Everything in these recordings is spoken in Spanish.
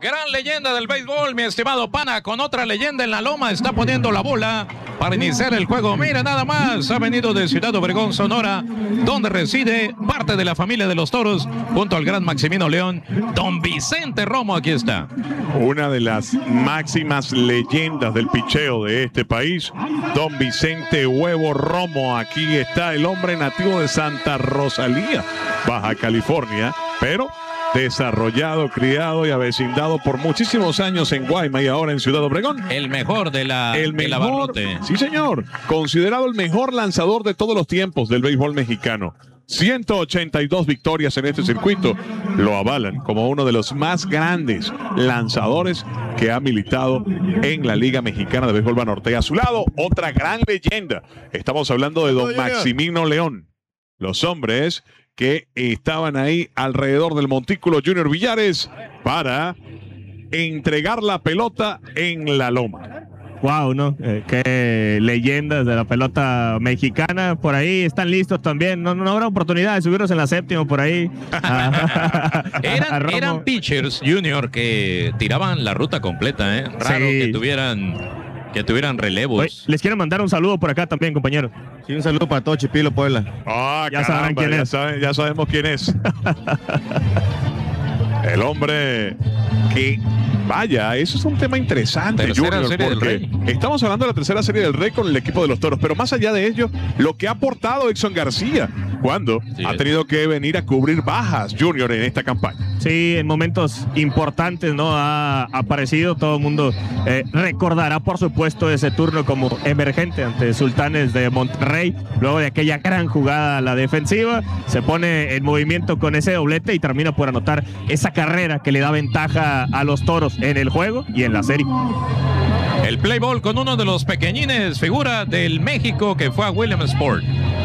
Gran leyenda del béisbol, mi estimado pana, con otra leyenda en la loma, está poniendo la bola para iniciar el juego. Mira nada más, ha venido de Ciudad Obregón, Sonora, donde reside parte de la familia de los Toros, junto al gran Maximino León, don Vicente Romo, aquí está. Una de las máximas leyendas del picheo de este país, don Vicente Huevo Romo. Aquí está el hombre nativo de Santa Rosalía, Baja California, pero desarrollado, criado y avecindado por muchísimos años en Guaymas y ahora en Ciudad Obregón. El mejor de la Barrote. Sí, señor. Considerado el mejor lanzador de todos los tiempos del béisbol mexicano. 182 victorias en este circuito lo avalan como uno de los más grandes lanzadores que ha militado en la Liga Mexicana de Béisbol Banorte. A su lado, otra gran leyenda. Estamos hablando de don Maximino León. Los hombres que estaban ahí alrededor del montículo Junior Villares para entregar la pelota en la loma. Wow, ¿no? Qué leyendas de la pelota mexicana. Por ahí están listos también. No habrá oportunidad de subirlos en la séptima por ahí. Eran pitchers, Junior, que tiraban la ruta completa, ¿eh? Raro sí. que tuvieran relevos. Oye, les quiero mandar un saludo por acá también, compañero. Sí, un saludo para todo Chipilo, Puebla. Ah, ya saben quién es. Ya sabemos quién es. El hombre que... Vaya, eso es un tema interesante, Junior, porque estamos hablando de la tercera serie del Rey con el equipo de los Toros, pero más allá de ello, lo que ha aportado Exxon García, cuando ha tenido que venir a cubrir bajas, Junior, en esta campaña. Sí, en momentos importantes, ¿no? Ha aparecido, todo el mundo recordará, por supuesto, ese turno como emergente ante Sultanes de Monterrey, luego de aquella gran jugada a la defensiva, se pone en movimiento con ese doblete y termina por anotar esa carrera que le da ventaja a los Toros en el juego y en la serie. El play ball con uno de los pequeñines, figura del México que fue a Williamsport.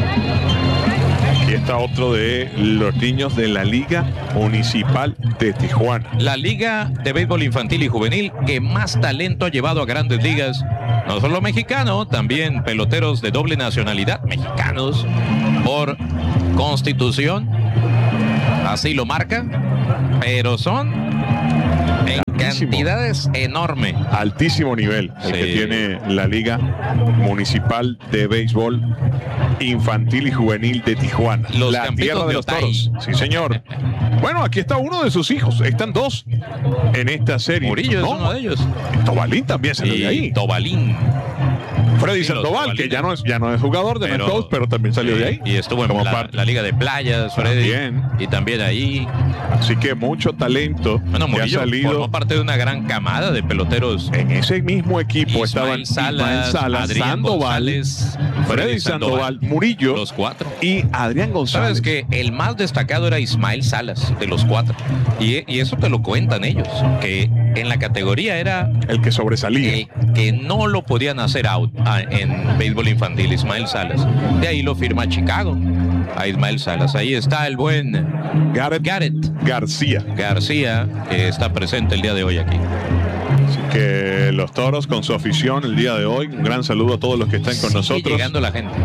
Aquí está otro de los niños de la Liga Municipal de Tijuana. La Liga de Béisbol Infantil y Juvenil que más talento ha llevado a grandes ligas. No solo mexicano, también peloteros de doble nacionalidad, mexicanos, por constitución. Así lo marca, pero son en cantidades enormes. Altísimo nivel el que tiene la Liga Municipal de Béisbol Infantil y Juvenil de Tijuana. La tierra de los Toros. Sí, señor. Bueno, aquí está uno de sus hijos. Están dos en esta serie. Murillo es uno de ellos. Tobalín también salió de ahí. Tobalín. Freddy Sandoval, que ya no es jugador de Metcalf, pero también salió de ahí. Y estuvo en la Liga de Playas, Freddy. También. Y también ahí. Así que mucho talento. Bueno, Murillo ha salido. Formó parte de una gran camada de peloteros. En ese mismo equipo estaban Salas, Adrián Sandoval, Freddy Sandoval, Murillo, los cuatro. Y Adrián González. Sabes que el más destacado era Ismael Salas, de los cuatro. Y eso te lo cuentan ellos, que en la categoría era el que sobresalía. El que no lo podían hacer out en béisbol infantil, Ismael Salas. De ahí lo firma Chicago a Ismael Salas. Ahí está el buen Garrett García, que está presente el día de hoy aquí. Así que los Toros con su afición el día de hoy. Un gran saludo a todos los que están con nosotros. Llegando la gente.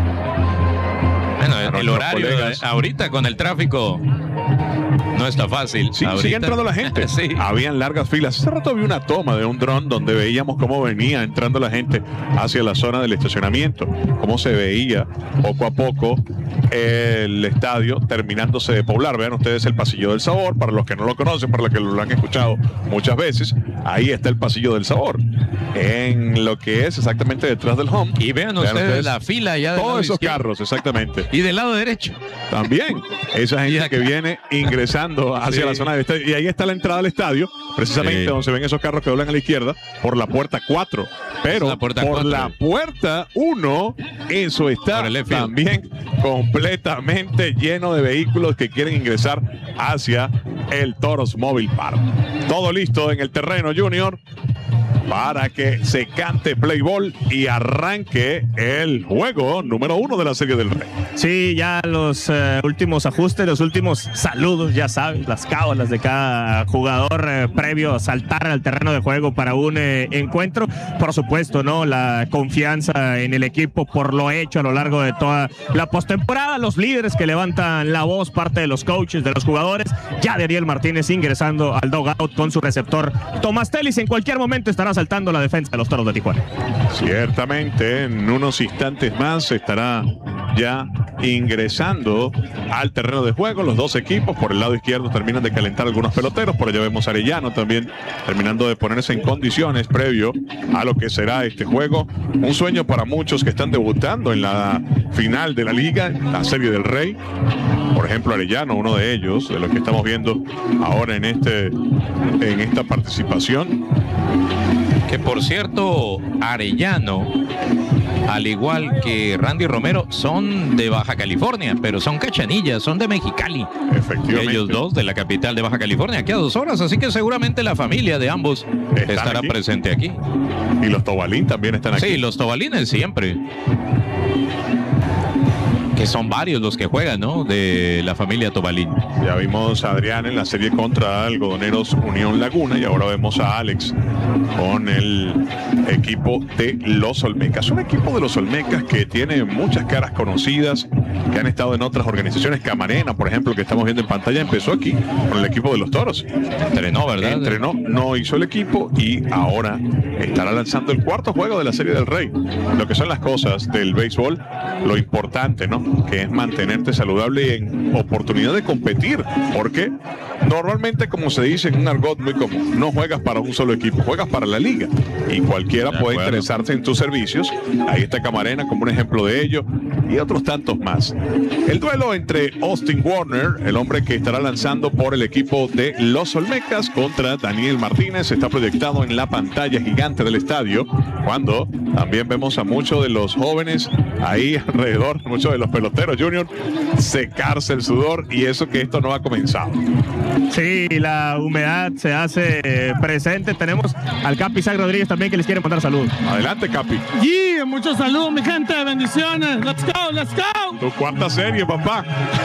Bueno, el horario ahorita con el tráfico no está fácil. Sí, sigue entrando la gente. Sí. Habían largas filas. Hace rato vi una toma de un dron donde veíamos cómo venía entrando la gente hacia la zona del estacionamiento, cómo se veía poco a poco el estadio terminándose de poblar. Vean ustedes el Pasillo del Sabor, para los que no lo conocen, para los que lo han escuchado muchas veces. Ahí está el Pasillo del Sabor, en lo que es exactamente detrás del home. Y vean ustedes la fila ya de todos esos carros, exactamente. Y del lado derecho también esa gente que viene ingresando hacia la zona del estadio. Y ahí está la entrada al estadio, precisamente donde se ven esos carros que doblan a la izquierda, por la puerta 4. Pero la por 4. La puerta 1, eso está también completamente lleno de vehículos que quieren ingresar hacia el Toros Mobile Park. Todo listo en el terreno, Junior. para que se cante play ball y arranque el juego número 1 de la Serie del Rey. Sí, ya los últimos ajustes, los últimos saludos, ya sabes, las cábalas de cada jugador previo a saltar al terreno de juego para un encuentro. Por supuesto, ¿no? La confianza en el equipo por lo hecho a lo largo de toda la postemporada, los líderes que levantan la voz, parte de los coaches, de los jugadores. Ya Daniel Martínez ingresando al dugout con su receptor Tomás Telis. En cualquier momento estará saltando la defensa de los Toros de Tijuana. Ciertamente, en unos instantes más estará ya ingresando al terreno de juego los dos equipos. Por el lado izquierdo terminan de calentar algunos peloteros, por allá vemos a Arellano también terminando de ponerse en condiciones previo a lo que será este juego. Un sueño para muchos que están debutando en la final de la liga, la Serie del Rey. Por ejemplo, Arellano, uno de ellos, de los que estamos viendo ahora en esta participación. Que por cierto, Arellano, al igual que Randy Romero, son de Baja California, pero son cachanillas, son de Mexicali. Efectivamente. Ellos dos de la capital de Baja California, aquí a 2 horas, así que seguramente la familia de ambos estará aquí presente aquí. Y los Tobalín también están aquí. Sí, los Tobalines siempre. Que son varios los que juegan, ¿no? De la familia Tobalín. Ya vimos a Adrián en la serie contra Algodoneros Unión Laguna y ahora vemos a Alex con el equipo de los Olmecas. Un equipo de los Olmecas que tiene muchas caras conocidas, que han estado en otras organizaciones. Camarena, por ejemplo, que estamos viendo en pantalla, empezó aquí con el equipo de los Toros. Entrenó, ¿verdad? Entrenó, no hizo el equipo y ahora estará lanzando el 4º juego de la Serie del Rey. Lo que son las cosas del béisbol, lo importante, ¿no? Que es mantenerte saludable y en oportunidad de competir, porque normalmente, como se dice en un argot muy común, no juegas para un solo equipo, juegas para la liga y cualquiera puede interesarse en tus servicios. Ahí está Camarena como un ejemplo de ello y otros tantos más. El duelo entre Austin Warner, el hombre que estará lanzando por el equipo de los Olmecas, contra Daniel Martínez, está proyectado en la pantalla gigante del estadio, cuando también vemos a muchos de los jóvenes ahí alrededor, muchos de los peloteros Junior, secarse el sudor, y eso que esto no ha comenzado. Sí, la humedad se hace presente. Tenemos al Capi Isaac Rodríguez también, que les quiere mandar saludos. Adelante, Capi. Y muchos saludos, mi gente, bendiciones. Let's go, let's go. Tu 4ª serie, papá.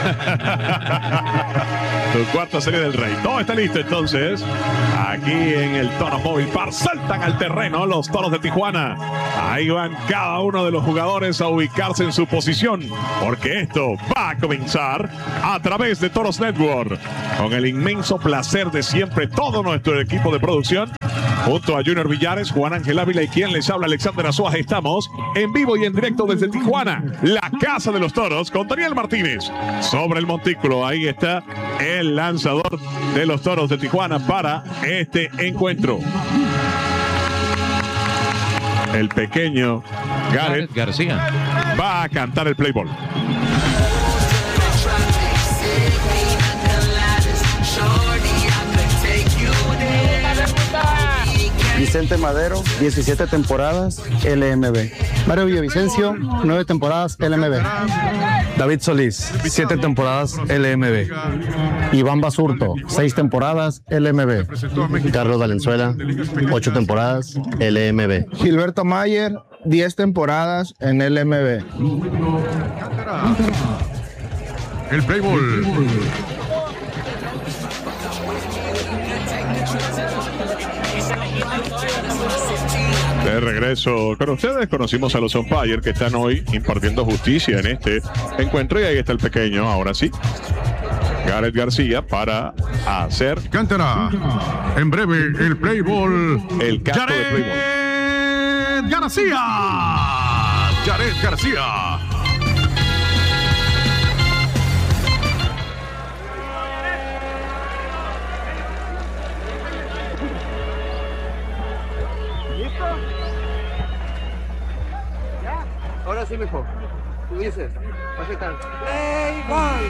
Tu 4ª serie del Rey. Todo está listo entonces. Aquí en el Toro Móvil Park saltan al terreno los Toros de Tijuana. Ahí van cada uno de los jugadores a ubicarse en su posición, porque esto va a comenzar a través de Toros Network, con el inmenso placer de siempre todo nuestro equipo de producción, junto a Junior Villares, Juan Ángel Ávila y quien les habla, Alexander Azuaje. Estamos en vivo y en directo desde Tijuana, la casa de los Toros, con Daniel Martínez sobre el montículo. Ahí está el lanzador de los Toros de Tijuana para este encuentro, el pequeño Gareth García. va a cantar el play ball. Vicente Madero, 17 temporadas, LMB. Mario Villavicencio, 9 temporadas, LMB. David Solís, 7 temporadas, LMB. Iván Basurto, 6 temporadas, LMB. Carlos Valenzuela, 8 temporadas, LMB. Gilberto Mayer, 10 temporadas en LMB. El play ball. De regreso con ustedes, conocimos a los umpires que están hoy impartiendo justicia en este encuentro, y ahí está el pequeño, ahora sí, Gareth García, para hacer Cantará en breve el play ball. el canto de play ball. Jared García. Ahora sí, mijo. Tú dices. Play ball.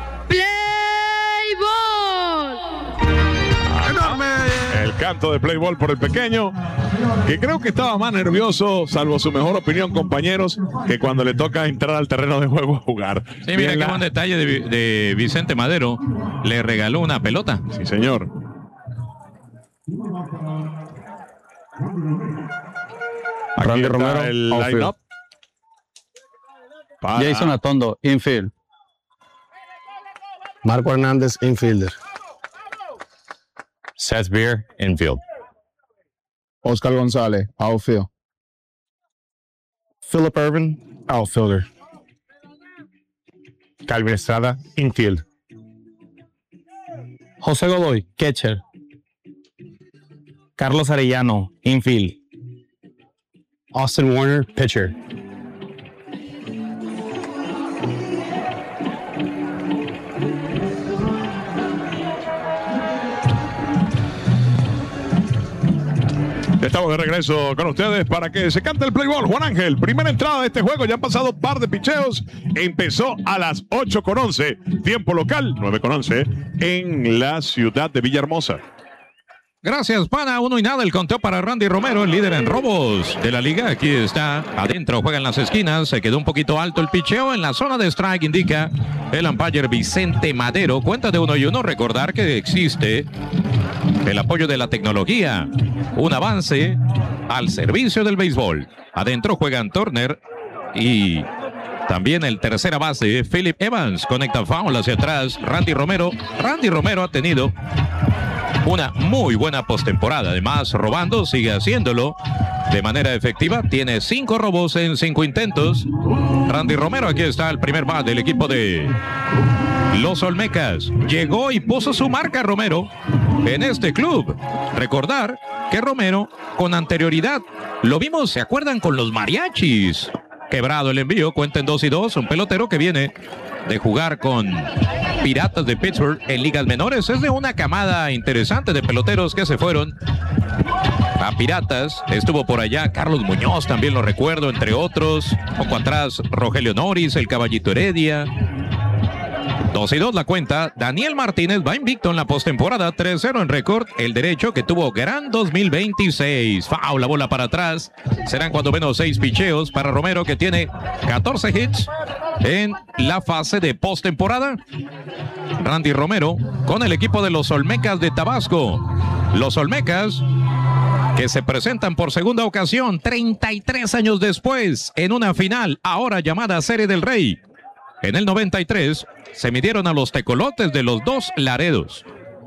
Enorme. El canto de play ball por el pequeño, que creo que estaba más nervioso, salvo su mejor opinión, compañeros, que cuando le toca entrar al terreno de juego a jugar. Sí, mira qué buen detalle de Vicente Madero. Le regaló una pelota. Sí, señor. Aquí Randy está Romero, el outfield. line-up. Jason Atondo, infield. Marco Hernández, infielder. Seth Beer, infield. Oscar González, outfield. Philip Irvin, outfielder. Calvin Estrada, infield. José Godoy, catcher. Carlos Arellano, infield. Austin Warner, pitcher. Estamos de regreso con ustedes para que se cante el play ball. Juan Ángel, primera entrada de este juego. Ya han pasado un par de picheos. Empezó a las 8:11, tiempo local, 9:11, en la ciudad de Villahermosa. Gracias, pana. 1-0 el conteo para Randy Romero, el líder en robos de la liga. Aquí está adentro, juega en las esquinas. Se quedó un poquito alto el picheo. En la zona de strike indica el umpire Vicente Madero. Cuenta de 1-1. Recordar que existe el apoyo de la tecnología. Un avance al servicio del béisbol. Adentro juegan Turner y también el tercera base, Philip Evans. Conecta foul hacia atrás. Randy Romero. Randy Romero ha tenido una muy buena postemporada. Además, robando, sigue haciéndolo de manera efectiva. Tiene 5 robos en 5 intentos. Randy Romero, aquí está el primer bat del equipo de los Olmecas. Llegó y puso su marca Romero en este club. Recordar que Romero, con anterioridad, lo vimos, ¿se acuerdan? Con los Mariachis. Quebrado el envío, cuenta en 2-2. Un pelotero que viene de jugar con Piratas de Pittsburgh en ligas menores. Es de una camada interesante de peloteros que se fueron a Piratas. Estuvo por allá Carlos Muñoz, también lo recuerdo, entre otros. Poco atrás Rogelio Noris, el Caballito Heredia. 2-2 la cuenta. Daniel Martínez va invicto en la postemporada, 3-0 en récord. El derecho que tuvo gran 2026. Foul, la bola para atrás. Serán cuando menos 6 picheos para Romero, que tiene 14 hits en la fase de postemporada. Randy Romero con el equipo de los Olmecas de Tabasco. Los Olmecas que se presentan por segunda ocasión 33 años después en una final ahora llamada Serie del Rey. En el 93 se midieron a los Tecolotes de los Dos Laredos.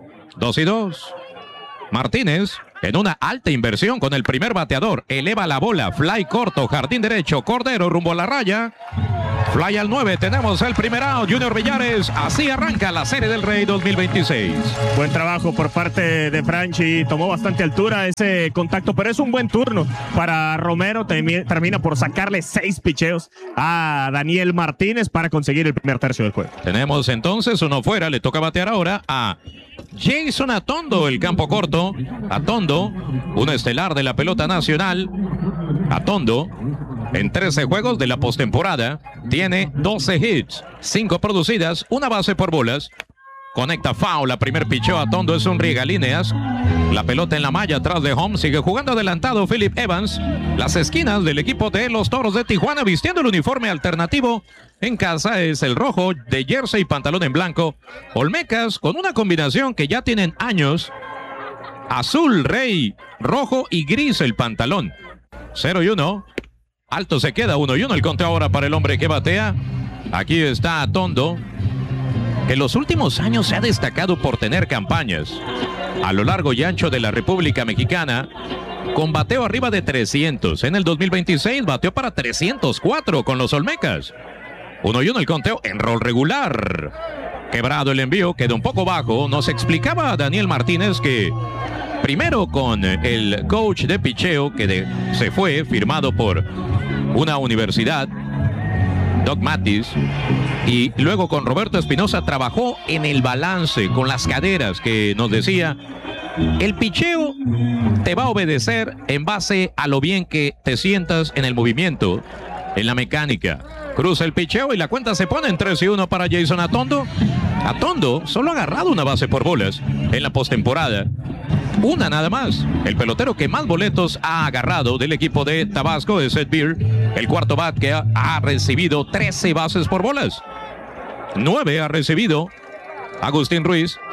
2-2. Martínez en una alta inversión con el primer bateador. Eleva la bola, fly corto, jardín derecho, Cordero rumbo a la raya. Fly al 9, tenemos el primer out. Junior Villares, así arranca la Serie del Rey 2026. Buen trabajo por parte de Franchi, tomó bastante altura ese contacto, pero es un buen turno para Romero. Termina por sacarle 6 picheos a Daniel Martínez para conseguir el primer tercio del juego. Tenemos entonces uno fuera, le toca batear ahora a Jason Atondo, el campo corto. Atondo, un estelar de la pelota nacional. Atondo, en 13 juegos de la postemporada, tiene 12 hits, 5 producidas, 1 base por bolas. Conecta foul, la primer picheo a Atondo, es un riegalíneas. La pelota en la malla atrás de home, sigue jugando adelantado Philip Evans. Las esquinas del equipo de los Toros de Tijuana vistiendo el uniforme alternativo. En casa es el rojo de jersey y pantalón en blanco. Olmecas con una combinación que ya tienen años. Azul, rey, rojo y gris el pantalón. 0-1. Alto se queda, 1-1 el conteo ahora para el hombre que batea. Aquí está Atondo, que en los últimos años se ha destacado por tener campañas a lo largo y ancho de la República Mexicana, con bateo arriba de 300. En el 2026 bateó para 304 con los Olmecas. 1-1 el conteo en rol regular. Quebrado el envío, quedó un poco bajo. Nos explicaba Daniel Martínez que primero con el coach de picheo que se fue, firmado por una universidad, Doc Matis, y luego con Roberto Espinosa trabajó en el balance con las caderas, que nos decía, el picheo te va a obedecer en base a lo bien que te sientas en el movimiento, en la mecánica. Cruza el picheo y la cuenta se pone en 3-1 para Jason Atondo. Atondo solo ha agarrado una base por bolas en la postemporada. Una nada más. El pelotero que más boletos ha agarrado del equipo de Tabasco es Seth Beer, el cuarto bat que ha recibido 13 bases por bolas. 9 ha recibido Agustín Ruiz.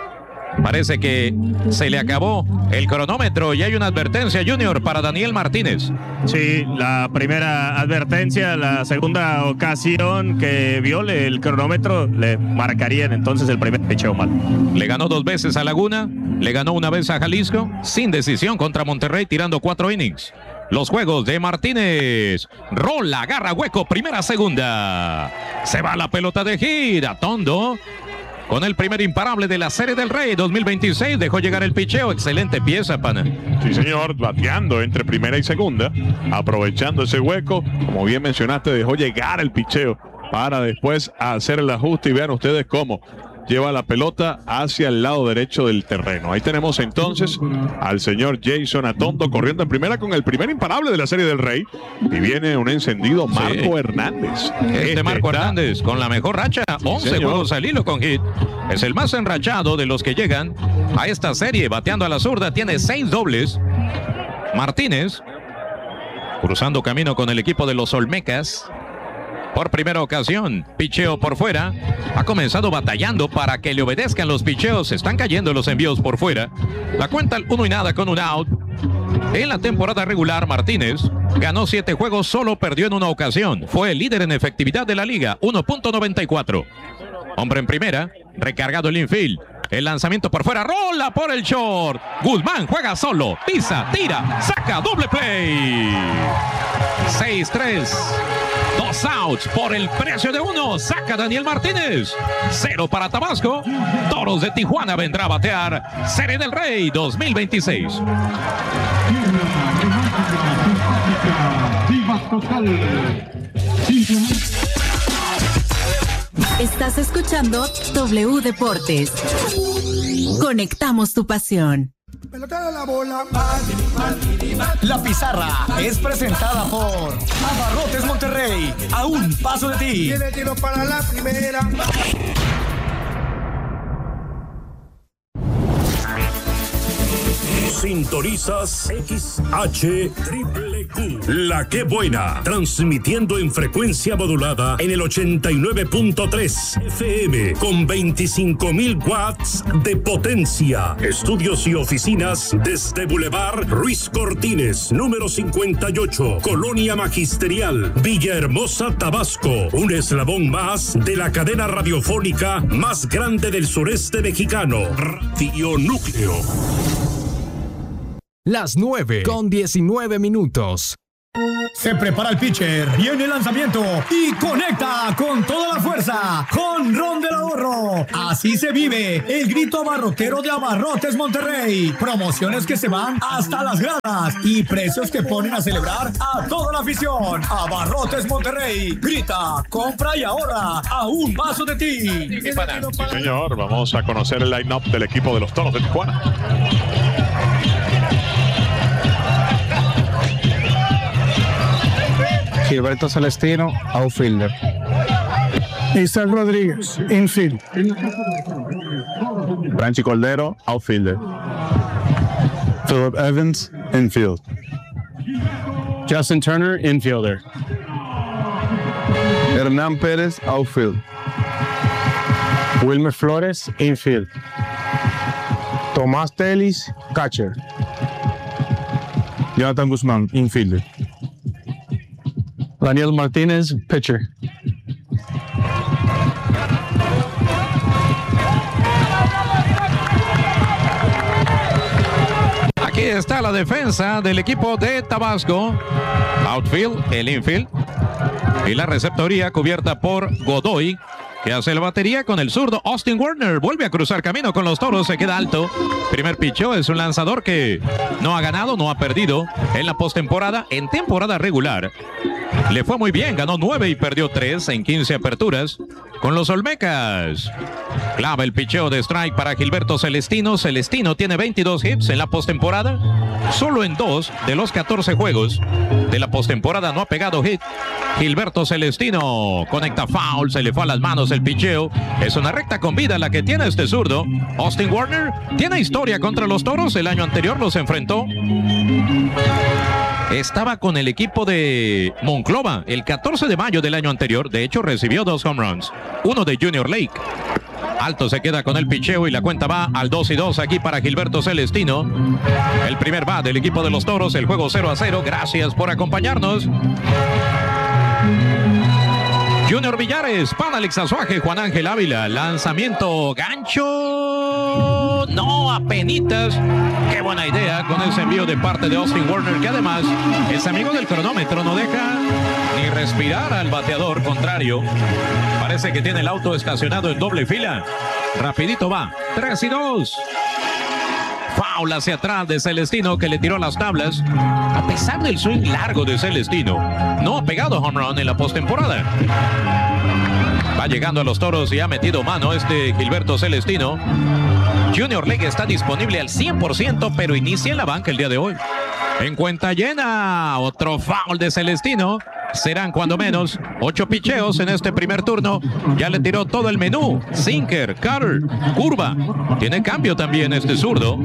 Parece que se le acabó el cronómetro y hay una advertencia, Junior, para Daniel Martínez. Sí, la primera advertencia, la segunda ocasión que viole el cronómetro, le marcarían entonces el primer picheo mal. Le ganó 2 veces a Laguna, le ganó una vez a Jalisco, sin decisión contra Monterrey, tirando 4 innings. Los juegos de Martínez. Rola, agarra hueco, primera, segunda. Se va la pelota de gira. Tondo con el primer imparable de la Serie del Rey 2026. Dejó llegar el picheo. Excelente pieza, pana. Sí, señor. Bateando entre primera y segunda. Aprovechando ese hueco. Como bien mencionaste, dejó llegar el picheo para después hacer el ajuste. Y vean ustedes cómo lleva la pelota hacia el lado derecho del terreno. Ahí tenemos entonces al señor Jason Atondo corriendo en primera con el primer imparable de la Serie del Rey. Y viene un encendido Marco Hernández. Marco Hernández con la mejor racha. 11 juegos al hilo con hit. Es el más enrachado de los que llegan a esta serie. Bateando a la zurda. Tiene 6 dobles. Martínez cruzando camino con el equipo de los Olmecas. Por primera ocasión, picheo por fuera. Ha comenzado batallando para que le obedezcan los picheos. Se están cayendo los envíos por fuera. La cuenta 1-0 con un out. En la temporada regular, Martínez ganó 7 juegos, solo perdió en una ocasión. Fue el líder en efectividad de la liga, 1.94. Hombre en primera, recargado el infield. El lanzamiento por fuera, rola por el short. Guzmán juega solo, pisa, tira, saca, doble play. 6-3. 2 outs por el precio de 1. Saca Daniel Martínez. 0 para Tabasco. Toros de Tijuana vendrá a batear Serie del Rey 2026. Estás escuchando W Deportes. Conectamos tu pasión. La pizarra es presentada por Abarrotes Monterrey, a un paso de ti. Tiene tiro para la primera. Sintonizas XHQQ, La Que Buena, transmitiendo en frecuencia modulada en el 89.3 FM con 25,000 watts de potencia. Estudios y oficinas desde Boulevard Ruiz Cortines, número 58, Colonia Magisterial, Villahermosa, Tabasco. Un eslabón más de la cadena radiofónica más grande del sureste mexicano, Radio Núcleo. Las 9:19. Se prepara el pitcher, viene el lanzamiento y conecta con toda la fuerza. Jonrón del ahorro. Así se vive el grito abarrotero de Abarrotes Monterrey. Promociones que se van hasta las gradas y precios que ponen a celebrar a toda la afición. Abarrotes Monterrey. Grita, compra y ahorra a un paso de ti. Sí, señor. Vamos a conocer el line-up del equipo de los Toros de Tijuana. Gilberto Celestino, outfielder. Isaac Rodríguez, infield. Franchi Cordero, outfielder. Philip Evans, infield. Justin Turner, infielder. Hernán Pérez, outfield. Wilmer Flores, infield. Tomás Telis, catcher. Jonathan Guzmán, infielder. Daniel Martínez, pitcher. Aquí está la defensa del equipo de Tabasco. Outfield, el infield. Y la receptoría cubierta por Godoy, que hace la batería con el zurdo. Austin Warner vuelve a cruzar camino con los Toros, se queda alto. Primer picheo, es un lanzador que no ha ganado, no ha perdido en la postemporada. En temporada regular le fue muy bien, ganó 9 y perdió 3 en 15 aperturas con los Olmecas. Clava el picheo de strike para Gilberto Celestino. Celestino tiene 22 hits en la postemporada. Solo en 2 de los 14 juegos de la postemporada no ha pegado hit. Gilberto Celestino conecta foul, se le fue a las manos el picheo. Es una recta con vida la que tiene este zurdo. Austin Warner tiene historia contra los Toros. El año anterior los enfrentó. Estaba con el equipo de Monclova el 14 de mayo del año anterior. De hecho, recibió 2 home runs. Uno de Junior Lake. Alto se queda con el picheo y la cuenta va al 2-2 aquí para Gilberto Celestino. El primer bat del equipo de los Toros, el juego 0-0. Gracias por acompañarnos. Junior Villares, Pan Alex Azuaje, Juan Ángel Ávila, lanzamiento, gancho, no, apenitas. Qué buena idea con ese envío de parte de Austin Warner, que además es amigo del cronómetro, no deja ni respirar al bateador contrario. Parece que tiene el auto estacionado en doble fila. Rapidito va, 3-2. Foul hacia atrás de Celestino, que le tiró las tablas. A pesar del swing largo de Celestino, no ha pegado home run en la postemporada. Va llegando a los Toros y ha metido mano Gilberto Celestino. Junior League está disponible al 100%, pero inicia en la banca el día de hoy. En cuenta llena, otro foul de Celestino. Serán cuando menos 8 picheos en este primer turno. Ya le tiró todo el menú. Sinker, cutter, curva. Tiene cambio también zurdo.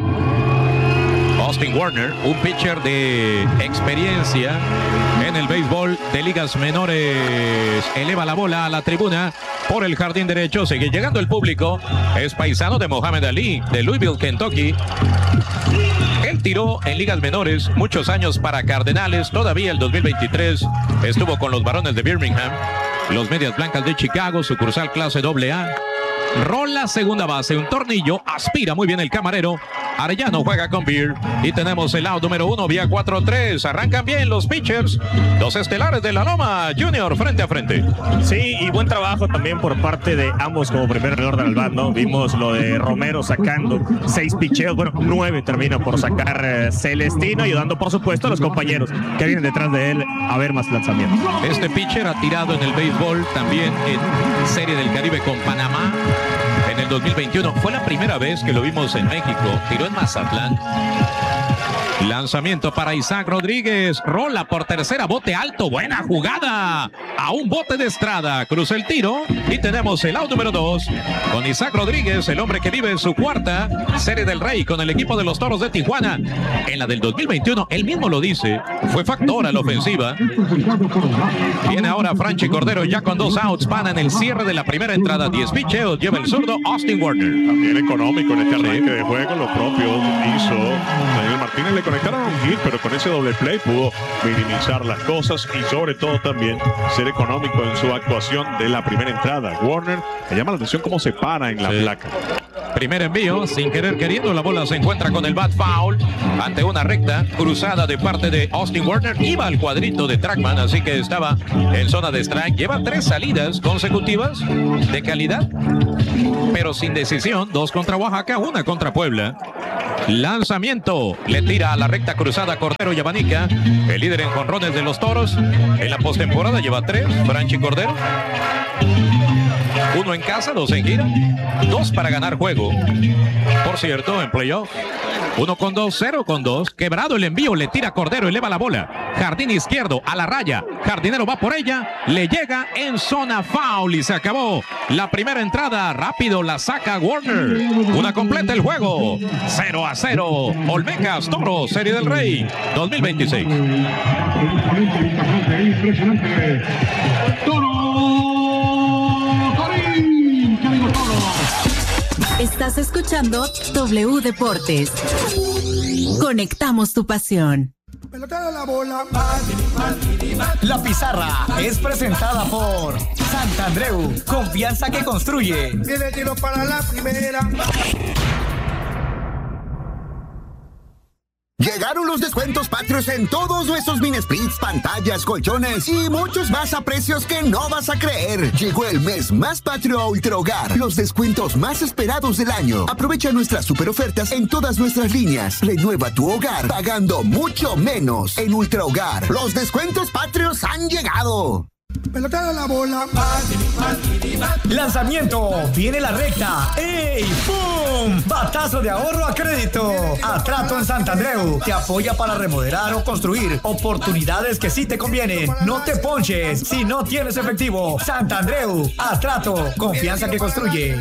Austin Warner, un pitcher de experiencia en el béisbol de ligas menores. Eleva la bola a la tribuna por el jardín derecho. Sigue llegando el público. Es paisano de Mohamed Ali, de Louisville, Kentucky. Él tiró en ligas menores muchos años para Cardenales. Todavía el 2023 estuvo con los Varones de Birmingham, los Medias Blancas de Chicago, sucursal clase AA. Rola segunda base, un tornillo, aspira muy bien el camarero. Arellano juega con Beer y tenemos el out número 1 vía 4-3. Arrancan bien los pitchers, los estelares de la Loma. Junior frente a frente. Sí, y buen trabajo también por parte de ambos como primer orden al bat, ¿no? Vimos lo de Romero sacando 6 picheos, bueno, 9 termina por sacar Celestino, ayudando por supuesto a los compañeros que vienen detrás de él a ver más lanzamientos. Este pitcher ha tirado en el béisbol también en Serie del Caribe con Panamá. En el 2021 fue la primera vez que lo vimos en México. Tiró en Mazatlán. Lanzamiento para Isaac Rodríguez. Rola por tercera, bote alto. Buena jugada. A un bote de Estrada. Cruza el tiro. Y tenemos el out número 2 con Isaac Rodríguez, el hombre que vive en su cuarta Serie del Rey con el equipo de los Toros de Tijuana. En la del 2021, él mismo lo dice, fue factor a la ofensiva. Viene ahora Franchi Cordero ya con 2 outs. Pana en el cierre de la primera entrada. 10 picheos. Lleva el zurdo Austin Warner. También económico en este arranque de juego. Lo propio hizo Daniel Martínez. Le conectaron a un hit, pero con ese doble play pudo minimizar las cosas y sobre todo también ser económico en su actuación de la primera entrada. Warner, me llama la atención cómo se para en la placa. Primer envío, sin querer queriendo, la bola se encuentra con el bat foul ante una recta cruzada de parte de Austin Warner. Iba al cuadrito de Trackman, así que estaba en zona de strike. Lleva 3 salidas consecutivas de calidad, pero sin decisión. 2 contra Oaxaca, 1 contra Puebla. Lanzamiento, le tira a la recta cruzada Cordero y abanica. El líder en jonrones de los Toros en la postemporada lleva 3, Franchi Cordero. 1 en casa, 2 en gira, 2 para ganar juego. Por cierto, en playoff, 1 con 2, 0 con 2. Quebrado el envío, le tira Cordero, eleva la bola. Jardín izquierdo a la raya. Jardinero va por ella, le llega en zona foul y se acabó la primera entrada. Rápido la saca Warner. Una completa el juego. 0-0. Olmecas Toros, Serie del Rey 2026. Estás escuchando W Deportes. Conectamos tu pasión. La Pizarra es presentada por Santandreu, confianza que construye. Viene el tiro para la primera. Llegaron los descuentos patrios en todos nuestros mini splits, pantallas, colchones y muchos más a precios que no vas a creer. Llegó el mes más patrio a Ultra Hogar, los descuentos más esperados del año. Aprovecha nuestras super ofertas en todas nuestras líneas. Renueva tu hogar pagando mucho menos. En Ultra Hogar, los descuentos patrios han llegado. Pelotera a la bola. Lanzamiento. Viene la recta. ¡Ey! ¡Pum! Batazo de ahorro a crédito. Atrato en Santandreu. Te apoya para remodelar o construir. Oportunidades que sí te convienen. No te ponches si no tienes efectivo. Santandreu. Atrato. Confianza que construye.